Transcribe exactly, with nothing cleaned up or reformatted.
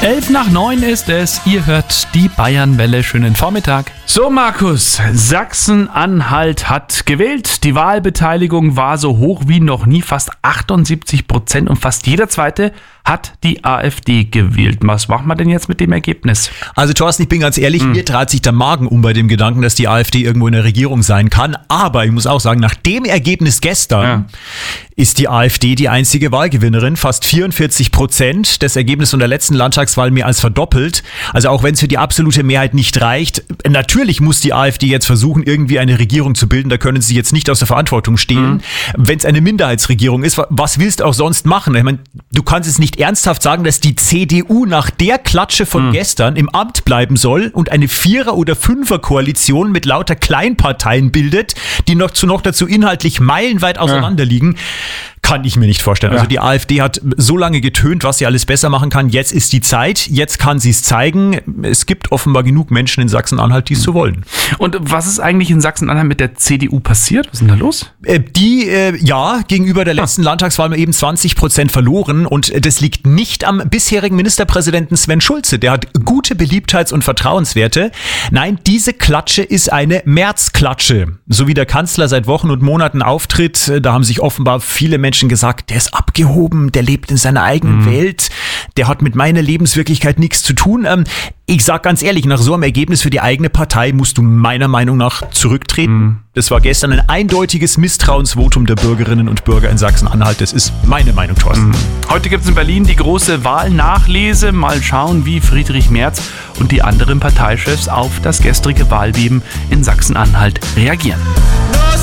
Elf nach neun ist es, ihr hört die Bayernwelle, schönen Vormittag. So Markus, Sachsen-Anhalt hat gewählt. Die Wahlbeteiligung war so hoch wie noch nie, fast achtundsiebzig Prozent und fast jeder Zweite hat die AfD gewählt. Was machen wir denn jetzt mit dem Ergebnis? Also Thorsten, ich bin ganz ehrlich, hm. mir dreht sich der Magen um bei dem Gedanken, dass die AfD irgendwo in der Regierung sein kann. Aber ich muss auch sagen, nach dem Ergebnis gestern ja. ist die AfD die einzige Wahlgewinnerin. Fast vierundvierzig Prozent, das Ergebnis von der letzten Landtagswahl mehr als verdoppelt. Also auch wenn es für die absolute Mehrheit nicht reicht, natürlich muss die AfD jetzt versuchen, irgendwie eine Regierung zu bilden. Da können sie jetzt nicht aus der Verantwortung stehlen. Mhm. Wenn es eine Minderheitsregierung ist, was willst du auch sonst machen? Ich meine, du kannst es nicht ernsthaft sagen, dass die C D U nach der Klatsche von mhm. gestern im Amt bleiben soll und eine Vierer- oder Fünfer-Koalition mit lauter Kleinparteien bildet, die noch, zu, noch dazu inhaltlich meilenweit auseinander liegen. Ja. Kann ich mir nicht vorstellen. Ja. Also die AfD hat so lange getönt, was sie alles besser machen kann. Jetzt ist die Zeit, jetzt kann sie es zeigen. Es gibt offenbar genug Menschen in Sachsen-Anhalt, die es so wollen. Und was ist eigentlich in Sachsen-Anhalt mit der C D U passiert? Was ist denn da los? Äh, die, äh, ja, gegenüber der letzten ah. Landtagswahl haben eben zwanzig Prozent verloren und das liegt nicht am bisherigen Ministerpräsidenten Sven Schulze. Der hat gute Beliebtheits- und Vertrauenswerte. Nein, diese Klatsche ist eine Märzklatsche. So wie der Kanzler seit Wochen und Monaten auftritt, da haben sich offenbar viele Menschen gesagt, der ist abgehoben, der lebt in seiner eigenen mhm. Welt, der hat mit meiner Lebenswirklichkeit nichts zu tun. Ähm, ich sag ganz ehrlich, nach so einem Ergebnis für die eigene Partei musst du meiner Meinung nach zurücktreten. Mhm. Das war gestern ein eindeutiges Misstrauensvotum der Bürgerinnen und Bürger in Sachsen-Anhalt. Das ist meine Meinung, Thorsten. Mhm. Heute gibt es in Berlin die große Wahlnachlese. Mal schauen, wie Friedrich Merz und die anderen Parteichefs auf das gestrige Wahlbeben in Sachsen-Anhalt reagieren.